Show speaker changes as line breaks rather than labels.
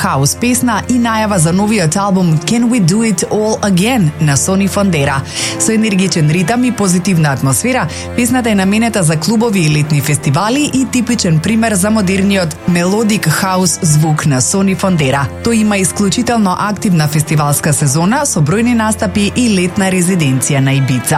хаус песна и најава за новиот албум Can We Do It All Again на Сони Фондера. Со енергичен ритам и позитивна атмосфера, песната е наменета за клубови и летни фестивали и типичен пример за модерниот мелодик хаус звук на Сони Фондера. Тој има исклучително активна фестивалска сезона со бројни настапи и летна резиденција на Ибица.